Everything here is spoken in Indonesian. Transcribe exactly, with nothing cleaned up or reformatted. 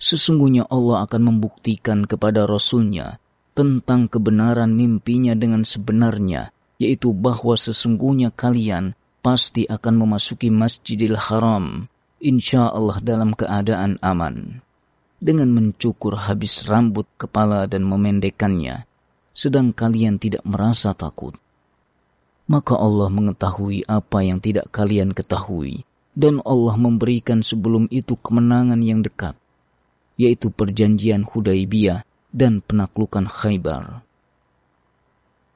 Sesungguhnya Allah akan membuktikan kepada Rasul-Nya tentang kebenaran mimpinya dengan sebenarnya, yaitu bahwa sesungguhnya kalian pasti akan memasuki Masjidil Haram, insya Allah dalam keadaan aman, dengan mencukur habis rambut kepala dan memendekkannya, sedang kalian tidak merasa takut. Maka Allah mengetahui apa yang tidak kalian ketahui, dan Allah memberikan sebelum itu kemenangan yang dekat, yaitu perjanjian Hudaibiyah dan penaklukan Khaybar.